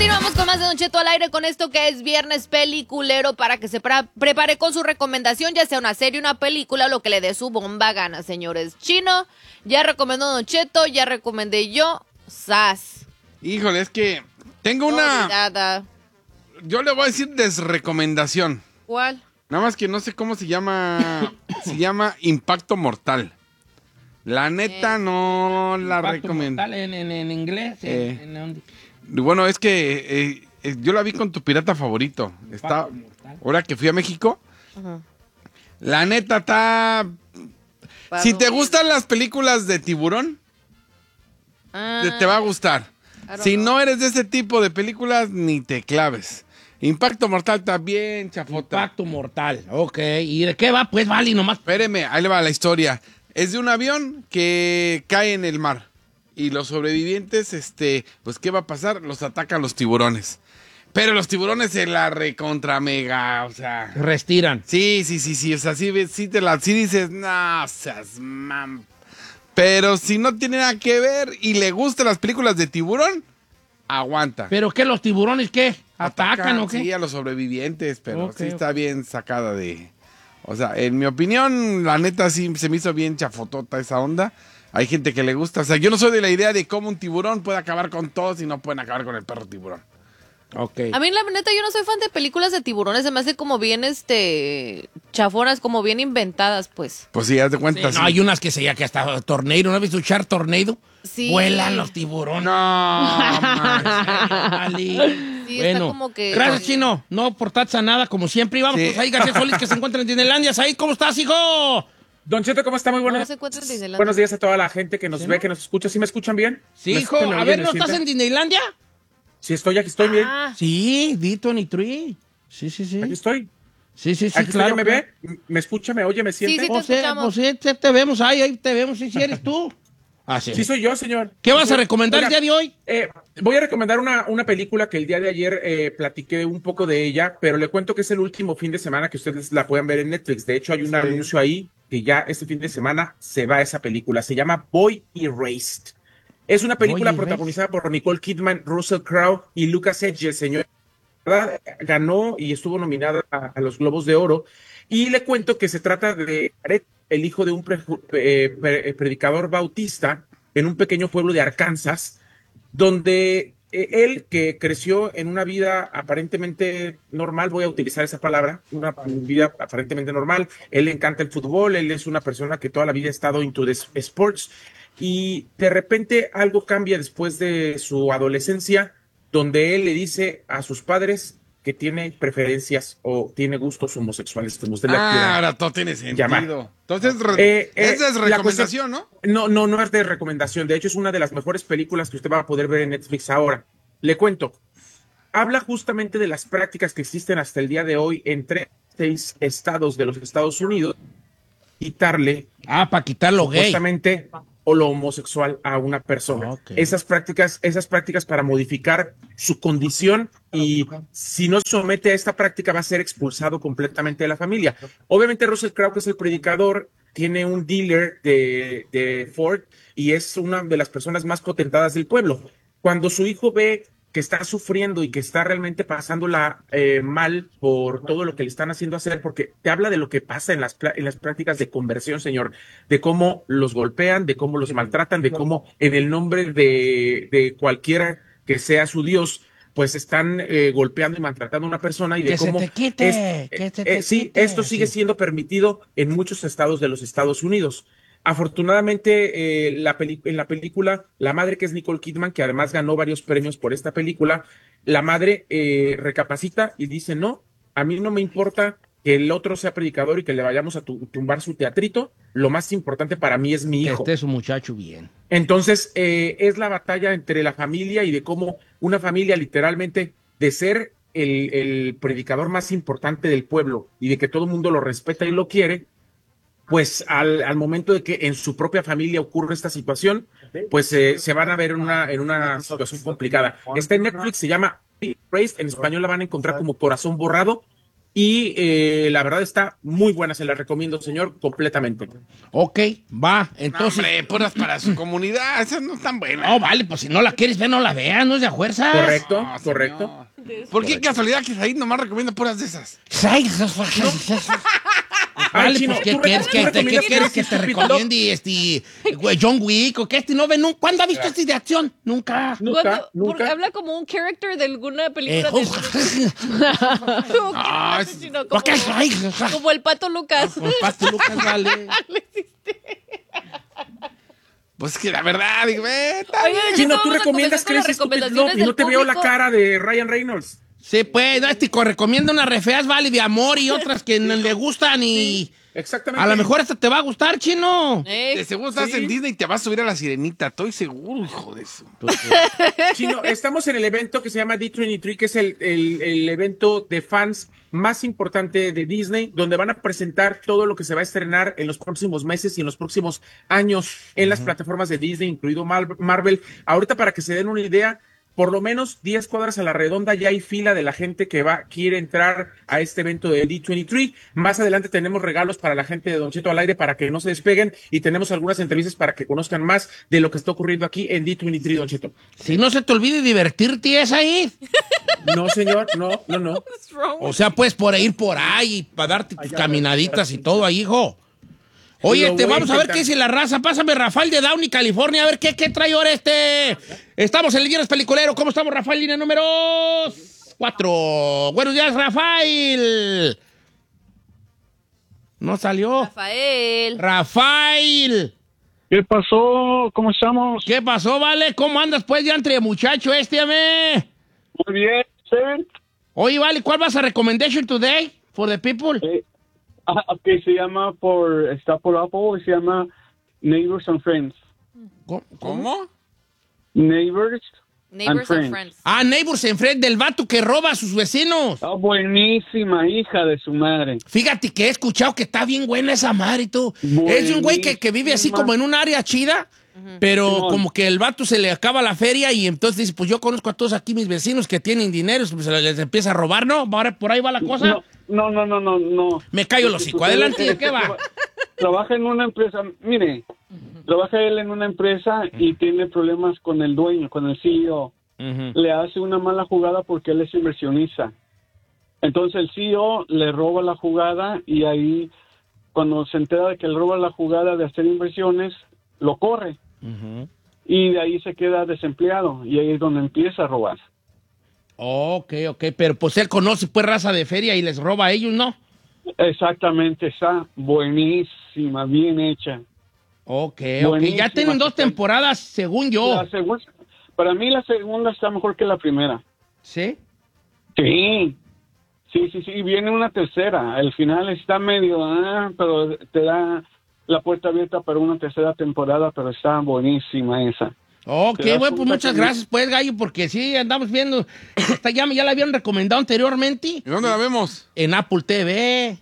Continuamos con más de Don Cheto al aire con esto que es viernes peliculero para que se prepare con su recomendación, ya sea una serie, una película o lo que le dé su bomba gana, señores. Chino, ya recomendó Don Cheto, ya recomendé yo, ¡zas! Híjole, es que tengo una... Yo le voy a decir desrecomendación. ¿Cuál? Nada más que no sé cómo se llama. Se llama Impacto Mortal. La neta no la recomiendo. En inglés. Bueno, es que yo la vi con tu pirata favorito. Está, ahora que fui a México. Ajá. La neta está... Si te gustan las películas de tiburón, te va a gustar. Si no eres de ese tipo de películas, ni te claves. Impacto Mortal está bien, chafota. Impacto Mortal, ok. ¿Y de qué va? Pues vale, nomás. Espéreme, ahí le va la historia. Es de un avión que cae en el mar. Y los sobrevivientes, pues ¿qué va a pasar? Los atacan los tiburones. Pero los tiburones se la recontra mega, o sea... Restiran. Sí. O sea, sí dices, no seas mam. Pero si no tiene nada que ver y le gustan las películas de tiburón, aguanta. ¿Pero qué, los tiburones qué? ¿Atacan o qué? Sí, a los sobrevivientes, pero sí está bien sacada de... O sea, en mi opinión, la neta sí se me hizo bien chafotota esa onda. Hay gente que le gusta. O sea, yo no soy de la idea de cómo un tiburón puede acabar con todos y no pueden acabar con el perro tiburón. Okay. A mí, la neta, yo no soy fan de películas de tiburones. Se me hace como bien, chafonas, como bien inventadas, pues. Pues sí, haz de cuenta. Sí, no, hay unas que se llama que hasta Tornado. ¿No has visto Shark Tornado? Sí. Vuelan los tiburones. No, Sí, bueno, está como que... gracias, Chino. No portarse a nada, como siempre. Y vamos, Sí. pues ahí García Solís, que se encuentra en Disneylandia. Said, ¿cómo estás, hijo? Don Cheto, ¿cómo está? Muy No buenos, se encuentra en Disneylandia. buenos días a toda la gente que nos ve, que nos escucha. ¿Sí me escuchan bien? Sí, ¿Me hijo. escuchan, me A ver, oyen, ¿no me estás en sienten? Disneylandia? Sí, estoy, aquí estoy bien. Ah, Sí, D23. Sí. Aquí estoy. Sí, Aquí estoy, claro. ¿ya me ve? ¿Me escucha, me oye, me siente? sí, te Pues, escuchamos. pues sí, te vemos ahí te vemos, sí eres tú. Ah, sí. Sí, soy yo, señor. ¿Qué vas a recomendar el día de hoy? Voy a recomendar una película que el día de ayer platiqué un poco de ella, pero le cuento que es el último fin de semana que ustedes la pueden ver en Netflix. De hecho, hay un anuncio ahí que ya este fin de semana se va esa película. Se llama Boy Erased. Es una película Boy Erased. protagonizada por Nicole Kidman, Russell Crowe y Lucas Hedges, señor. ¿Verdad? Ganó y estuvo nominada a los Globos de Oro. Y le cuento que se trata de Jared, el hijo de un predicador bautista en un pequeño pueblo de Arkansas, donde él, que creció en una vida aparentemente normal, voy a utilizar esa palabra, una vida aparentemente normal, él le encanta el fútbol, él es una persona que toda la vida ha estado into the sports, y de repente algo cambia después de su adolescencia, donde él le dice a sus padres que tiene preferencias o tiene gustos homosexuales, como usted le quiera ahora todo tiene sentido. llamar. Entonces, esa es la recomendación, ¿no? No es de recomendación. De hecho, es una de las mejores películas que usted va a poder ver en Netflix ahora. Le cuento. Habla justamente de las prácticas que existen hasta el día de hoy en 6 estados de los Estados Unidos. Quitarle Para quitar lo gay. supuestamente o lo homosexual a una persona. Okay. Esas prácticas para modificar su condición, y si no se somete a esta práctica va a ser expulsado completamente de la familia. Obviamente Russell Crowe, que es el predicador, tiene un dealer de Ford y es una de las personas más potentadas del pueblo. Cuando su hijo ve que está sufriendo y que está realmente pasándola mal por todo lo que le están haciendo hacer, porque te habla de lo que pasa en las prácticas de conversión, señor, de cómo los golpean, de cómo los maltratan, de cómo en el nombre de cualquiera que sea su Dios, pues están golpeando y maltratando a una persona, y de Que cómo se te quite, que se te sí, quite. esto sigue siendo permitido en muchos estados de los Estados Unidos. Afortunadamente, en la película, la madre, que es Nicole Kidman, que además ganó varios premios por esta película, la madre recapacita y dice, no, a mí no me importa que el otro sea predicador y que le vayamos a tumbar su teatrito, lo más importante para mí es mi hijo. Este es un muchacho bien. Entonces, es la batalla entre la familia y de cómo una familia literalmente, de ser el predicador más importante del pueblo y de que todo el mundo lo respeta y lo quiere, pues al momento de que en su propia familia ocurre esta situación, pues se van a ver en una situación complicada. Está en Netflix, se llama Erased, en español la van a encontrar como Corazón Borrado, y la verdad está muy buena, se la recomiendo, señor, completamente. Ok, va, No, entonces... hombre, puras para su comunidad, esas no están buenas. No, vale, pues si no la quieres ver, no la veas, no es de a fuerzas. Correcto, No, correcto. señor. ¿Por qué casualidad que ahí nomás recomienda puras de esas? Vale, Chino, pues, ¿qué ¿tú quieres tú recomiendas que te Stupid recomiende? Güey, John Wick, o que no ve nunca. ¿Cuándo ha visto este de acción? Nunca. Nunca, Porque nunca. habla como un character de alguna película Ah, es- Chino, ¿Por qué? como el Pato Lucas. Con Pato Lucas, vale. Pues que la verdad, digo, está Oye, bien. Chino, vamos tú a recomiendas comenzar con las Crazy Stupid recomendaciones Love y no del te veo la público. cara de Ryan Reynolds. Sí, pues, Tico recomienda unas re feas, vale, de amor y otras que no le gustan y... Exactamente. A lo mejor esta te va a gustar, Chino. De seguro estás Sí. en Disney y te vas a subir a la sirenita, estoy seguro, hijo de eso. Chino, estamos en el evento que se llama D23, que es el evento de fans más importante de Disney, donde van a presentar todo lo que se va a estrenar en los próximos meses y en los próximos años en las plataformas de Disney, incluido Marvel. Ahorita, para que se den una idea, por lo menos 10 cuadras a la redonda ya hay fila de la gente que quiere entrar a este evento de D23. Más adelante tenemos regalos para la gente de Don Cheto al aire para que no se despeguen y tenemos algunas entrevistas para que conozcan más de lo que está ocurriendo aquí en D23, Don Cheto. Si no se te olvide divertirte, es ahí. No, señor, no. O sea, pues, por ir por ahí, para darte tus caminaditas y todo ahí, hijo. Oye, Lo voy a vamos a ver intentar. qué dice la raza. Pásame Rafael de Downey, California, a ver qué trae ahora este. Estamos en el Viernes Peliculero. ¿Cómo estamos, Rafael? Línea número 4. Buenos días, Rafael. No salió. Rafael. ¿Qué pasó? ¿Cómo estamos? ¿Qué pasó, vale? ¿Cómo andas, pues, ya entre muchacho este, ame? Muy bien, ¿sí? Oye, vale, ¿cuál vas a recommendation today for the people? Ok, está por Apple y se llama Neighbors and Friends. ¿Cómo? Neighbors Neighbors and Friends. Ah, Neighbors and Friends, del vato que roba a sus vecinos. Ah, buenísima, hija de su madre. Fíjate que he escuchado que está bien buena esa madre, tú. Es de un güey que vive así como en un área chida, pero Simón. como que el vato se le acaba la feria y entonces dice, pues yo conozco a todos aquí mis vecinos que tienen dinero, pues les empieza a robar, ¿no? Ahora por ahí va la cosa. No. Me callo los hocico. Adelante, ¿de qué va? Trabaja en una empresa, mire, trabaja él en una empresa y tiene problemas con el dueño, con el CEO. Le hace una mala jugada porque él es inversionista. Entonces el CEO le roba la jugada y ahí, cuando se entera de que le roba la jugada de hacer inversiones, lo corre. Y de ahí se queda desempleado y ahí es donde empieza a robar. Ok, pero pues él conoce pues raza de feria y les roba a ellos, ¿no? Exactamente, está buenísima, bien hecha. Ok. Buenísima. Ya tienen 2 temporadas, según yo. La segunda, para mí la segunda está mejor que la primera. ¿Sí? Sí, viene una tercera. El final está medio, pero te da la puerta abierta para una tercera temporada, pero está buenísima esa. Ok, Te das bueno, pues cuenta muchas que- gracias, pues, Gallo, porque sí, andamos viendo. Esta ya la habían recomendado anteriormente. ¿Y dónde la vemos? En Apple TV.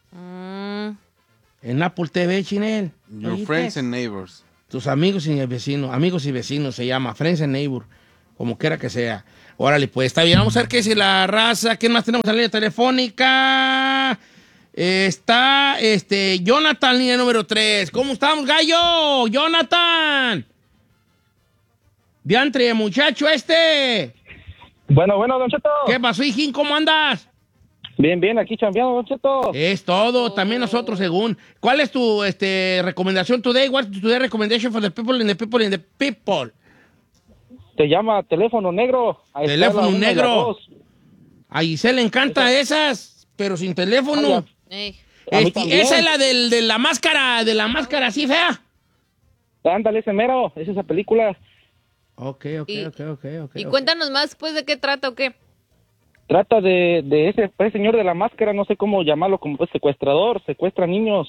En Apple TV, Chinel. Your ¿Oíste? Friends and Neighbors. Tus amigos y vecinos se llama, Friends and Neighbor, como quiera que sea. Órale, pues, está bien. Vamos a ver qué dice la raza. ¿Quién más tenemos en la línea telefónica? Está, Jonathan, línea número 3. ¿Cómo estamos, Gallo? Jonathan. Diantre, muchacho Bueno, Don Cheto. ¿Qué pasó, hijín? ¿Cómo andas? Bien, aquí chambeando, Don Cheto. Es todo, también nosotros según. ¿Cuál es tu recomendación today? What's today's recommendation for the people in the people in the people? Se llama Teléfono Negro. Ahí está Teléfono la una y la Negro. dos. A Giselle le encanta esas, pero sin teléfono. Ey. A mí también. Esa es la de la máscara así fea. Ándale, ese mero, es esa película. Ok. Y cuéntanos más, pues, ¿de qué trata o qué? Trata de ese señor de la máscara, no sé cómo llamarlo, como pues secuestrador, secuestra niños,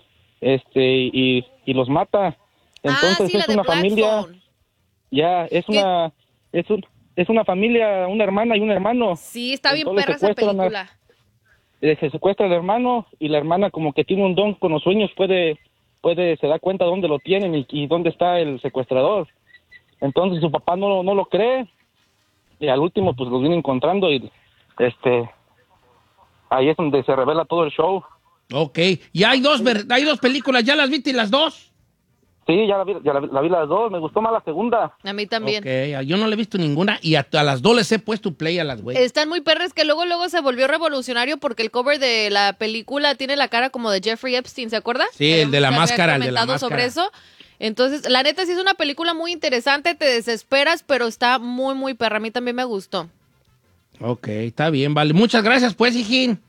y los mata. Entonces sí, la es de una Black familia, Phone. ya, es una familia, una hermana y un hermano. Sí, está bien Entonces perra esa secuestran a- película. Se secuestra al hermano y la hermana como que tiene un don con los sueños, se da cuenta dónde lo tienen y dónde está el secuestrador. Entonces su papá no lo cree y al último pues los viene encontrando y ahí es donde se revela todo el show. Ok, y hay dos películas, ¿ya las viste las dos? Sí, ya la vi las dos, me gustó más la segunda. A mí también. Ok, yo no le he visto ninguna y a las dos les he puesto play a las güey. Están muy perras que luego se volvió revolucionario porque el cover de la película tiene la cara como de Jeffrey Epstein, ¿se acuerda? Sí, el de la máscara, el de la máscara. Sobre eso. Entonces, la neta sí es una película muy interesante, te desesperas, pero está muy, muy perra. A mí también me gustó. Ok, está bien, vale. Muchas gracias, pues, hijín.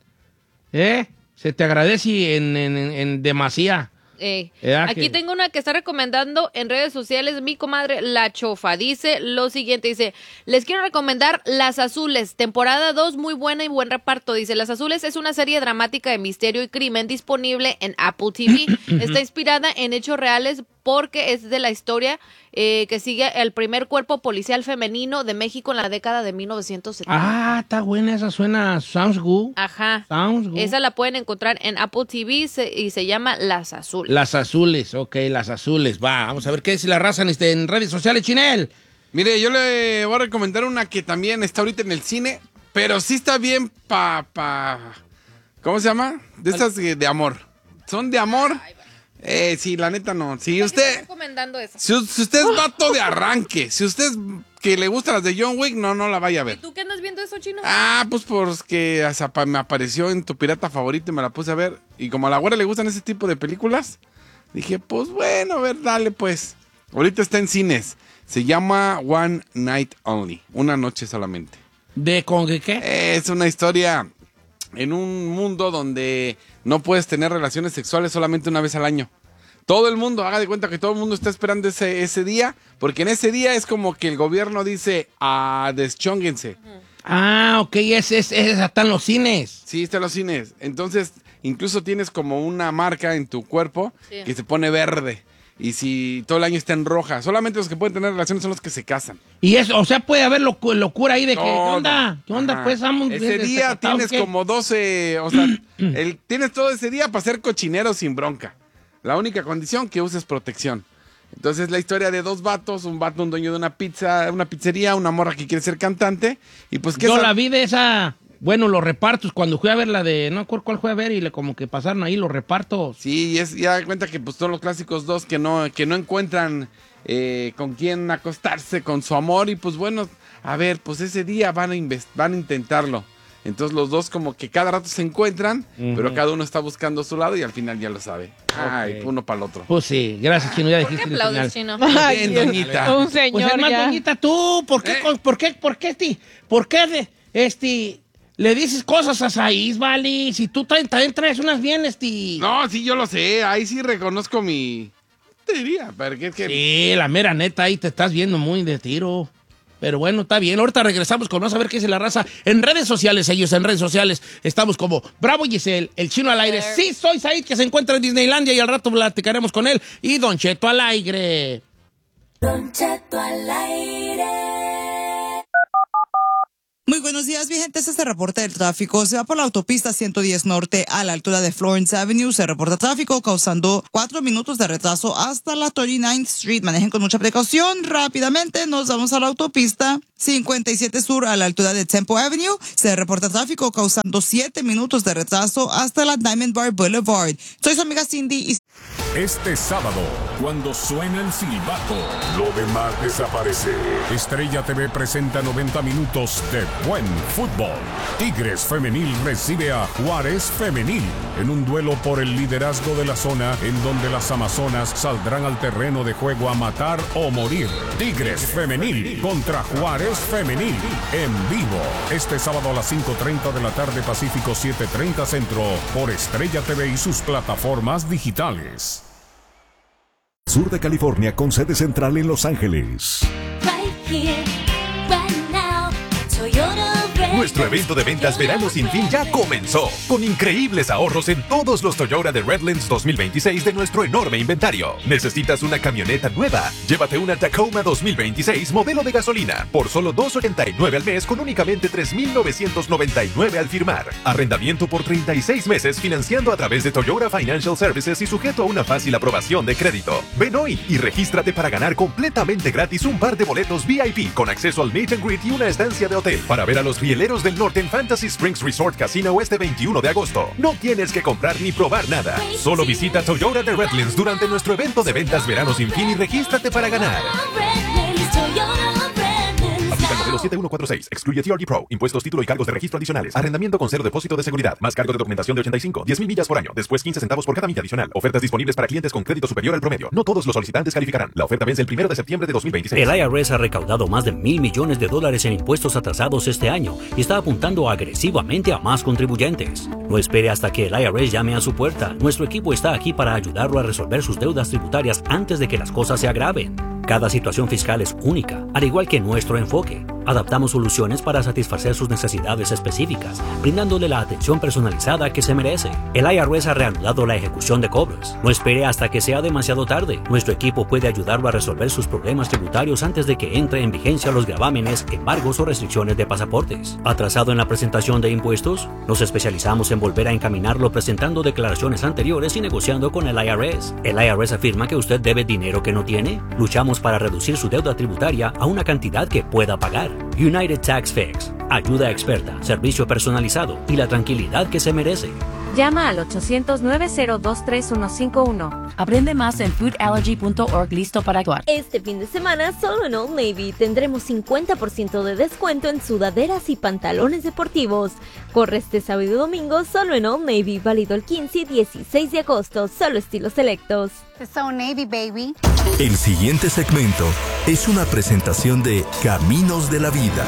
Se te agradece en demasía. Aquí tengo una que está recomendando en redes sociales mi comadre La Chofa. Dice lo siguiente, dice, les quiero recomendar Las Azules, temporada 2, muy buena y buen reparto. Dice, Las Azules es una serie dramática de misterio y crimen disponible en Apple TV. Está inspirada en hechos reales porque es de la historia que sigue el primer cuerpo policial femenino de México en la década de 1970. Ah, está buena, esa sounds good. Ajá. Sounds good. Esa la pueden encontrar en Apple TV y se llama Las Azules. Las Azules, ok, Las Azules. Va, vamos a ver qué dice la raza en redes sociales, Chinel. Mire, yo le voy a recomendar una que también está ahorita en el cine, pero sí está bien ¿cómo se llama? De estas de amor. Son de amor. Sí, la neta no. Si usted recomendando eso. Si usted es vato de arranque, si usted es que le gustan las de John Wick, no la vaya a ver. ¿Y tú qué andas viendo eso, Chino? Pues porque me apareció en tu pirata favorito y me la puse a ver. Y como a la güera le gustan ese tipo de películas, dije, pues bueno, a ver, dale pues. Ahorita está en cines. Se llama One Night Only, una noche solamente. ¿De con qué? Es una historia en un mundo donde no puedes tener relaciones sexuales solamente una vez al año. Todo el mundo, haga de cuenta que todo el mundo está esperando ese día, porque en ese día es como que el gobierno dice, deschónguense. Ok, ese está en los cines. Sí, está en los cines. Entonces, incluso tienes como una marca en tu cuerpo que se pone verde. Y si todo el año está en roja, solamente los que pueden tener relaciones son los que se casan. Y eso, o sea, puede haber locura ahí de que, ¿qué onda? Ajá. Pues, vamos? Ese día tienes como 12, o sea, tienes todo ese día para ser cochinero sin bronca. La única condición que uses protección. Entonces, la historia de dos vatos, un dueño de una pizzería, una morra que quiere ser cantante, y pues que yo la vi de esa. Bueno, los repartos, cuando fui a ver la de, no recuerdo cuál fue a ver, y como que pasaron ahí los repartos. Sí, ya da cuenta que pues son los clásicos dos que no encuentran con quién acostarse con su amor, y pues bueno, a ver, pues ese día van a intentarlo. Entonces los dos como que cada rato se encuentran, pero cada uno está buscando su lado y al final ya lo sabe. Uno para el otro. Pues sí, gracias, Chino, ya dijiste. ¿Por qué aplaudes, Chino? Bien, doñita. Un señor pues es más, ya. doñita, tú, ¿por qué le dices cosas a Saiz, vale? Si tú también traes unas bien, No, sí, yo lo sé. Ahí sí reconozco mi... Te diría, porque es que... Sí, la mera neta, ahí te estás viendo muy de tiro. Pero bueno, está bien. Ahorita regresamos con más a ver qué dice la raza. En redes sociales, estamos como Bravo Giselle, el Chino al aire. Sí, soy Said, que se encuentra en Disneylandia y al rato platicaremos con él. Y Don Cheto al aire. Don Cheto al aire. Muy buenos días, mi gente. Este es el reporte del tráfico. Se va por la autopista 110 Norte a la altura de Florence Avenue. Se reporta tráfico causando 4 minutos de retraso hasta la 39th Street. Manejen con mucha precaución. Rápidamente nos vamos a la autopista 57 Sur a la altura de Temple Avenue. Se reporta tráfico causando 7 minutos de retraso hasta la Diamond Bar Boulevard. Soy su amiga Cindy y... Este sábado, cuando suena el silbato, lo demás desaparece. Estrella TV presenta 90 minutos de buen fútbol. Tigres Femenil recibe a Juárez Femenil en un duelo por el liderazgo de la zona, en donde las amazonas saldrán al terreno de juego a matar o morir. Tigres Femenil contra Juárez Femenil en vivo. Este sábado a las 5:30 de la tarde Pacífico, 7:30 Centro, por Estrella TV y sus plataformas digitales. Sur de California con sede central en Los Ángeles. Nuestro evento de ventas Verano Sin Fin ya comenzó, con increíbles ahorros en todos los Toyota de Redlands 2026 de nuestro enorme inventario. ¿Necesitas una camioneta nueva? Llévate una Tacoma 2026 modelo de gasolina por solo $2.89 al mes con únicamente $3,999 al firmar. Arrendamiento por 36 meses financiando a través de Toyota Financial Services y sujeto a una fácil aprobación de crédito. Ven hoy y regístrate para ganar completamente gratis un par de boletos VIP con acceso al meet and greet y una estancia de hotel para ver a los rieleros Caballeros del Norte en Fantasy Springs Resort Casino este 21 de agosto. No tienes que comprar ni probar nada. Solo visita Toyota de Redlands durante nuestro evento de ventas verano sin fin y regístrate para ganar. Aplica el modelo 7146. Excluye TRD Pro. Impuestos, título y cargos de registro adicionales. Arrendamiento con 0 depósito de seguridad. Más cargo de documentación de 85. 10,000 millas por año. Después 15 centavos por cada milla adicional. Ofertas disponibles para clientes con crédito superior al promedio. No todos los solicitantes calificarán. La oferta vence el 1 de septiembre de 2026. El IRS ha recaudado más de $1,000 millones en impuestos atrasados este año y está apuntando agresivamente a más contribuyentes. No espere hasta que el IRS llame a su puerta. Nuestro equipo está aquí para ayudarlo a resolver sus deudas tributarias antes de que las cosas se agraven. Cada situación fiscal es única, al igual que nuestro enfoque. Adaptamos soluciones para satisfacer sus necesidades específicas, brindándole la atención personalizada que se merece. El IRS ha reanudado la ejecución de cobros. No espere hasta que sea demasiado tarde. Nuestro equipo puede ayudarlo a resolver sus problemas tributarios antes de que entre en vigencia los gravámenes, embargos o restricciones de pasaportes. ¿Atrasado en la presentación de impuestos? Nos especializamos en volver a encaminarlo presentando declaraciones anteriores y negociando con el IRS. ¿El IRS afirma que usted debe dinero que no tiene? Luchamos para reducir su deuda tributaria a una cantidad que pueda pagar. United Tax Fix. Ayuda experta, servicio personalizado y la tranquilidad que se merece. Llama al 800-902-3151. Aprende más en foodallergy.org. Listo para actuar. Este fin de semana, solo en Old Navy, tendremos 50% de descuento en sudaderas y pantalones deportivos. Corre este sábado y domingo solo en Old Navy, válido el 15 y 16 de agosto, solo estilos selectos. It's Old Navy, baby. El siguiente segmento es una presentación de Caminos de la Vida.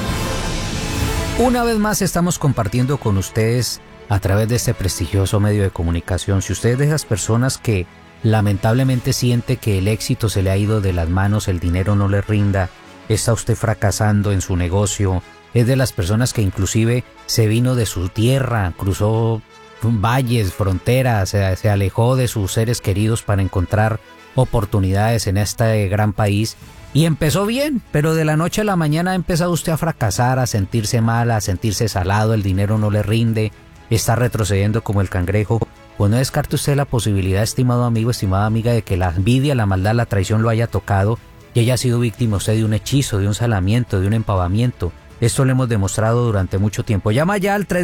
Una vez más estamos compartiendo con ustedes a través de este prestigioso medio de comunicación. Si usted es de esas personas que lamentablemente siente que el éxito se le ha ido de las manos, el dinero no le rinda, está usted fracasando en su negocio, es de las personas que inclusive se vino de su tierra, cruzó valles, fronteras, se alejó de sus seres queridos para encontrar oportunidades en este gran país y empezó bien, pero de la noche a la mañana ha empezado usted a fracasar, a sentirse mal, a sentirse salado, el dinero no le rinde, está retrocediendo como el cangrejo. Pues no descarte usted la posibilidad, estimado amigo, estimada amiga, de que la envidia, la maldad, la traición lo haya tocado y haya sido víctima usted de un hechizo, de un salamiento, de un empavamiento. Esto lo hemos demostrado durante mucho tiempo. Llama ya al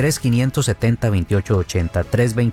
323-570-2880,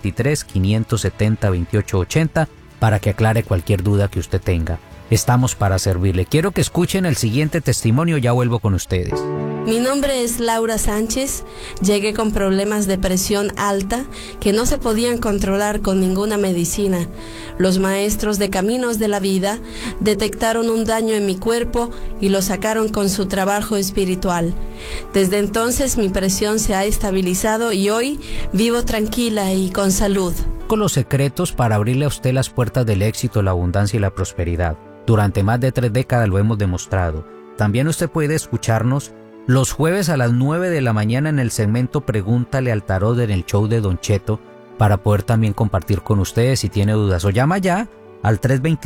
323-570-2880 para que aclare cualquier duda que usted tenga. Estamos para servirle. Quiero que escuchen el siguiente testimonio, ya vuelvo con ustedes. Mi nombre es Laura Sánchez. Llegué con problemas de presión alta que no se podían controlar con ninguna medicina. Los maestros de Caminos de la Vida detectaron un daño en mi cuerpo y lo sacaron con su trabajo espiritual. Desde entonces mi presión se ha estabilizado y hoy vivo tranquila y con salud. Con los secretos para abrirle a usted las puertas del éxito, la abundancia y la prosperidad. Durante más de 3 décadas lo hemos demostrado. También usted puede escucharnos los jueves a las 9 de la mañana en el segmento Pregúntale al Tarot en el show de Don Cheto para poder también compartir con ustedes si tiene dudas. O llama ya al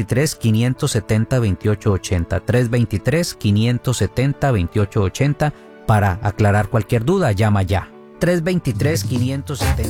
323-570-2880, 323-570-2880 para aclarar cualquier duda. Llama ya. 323-570.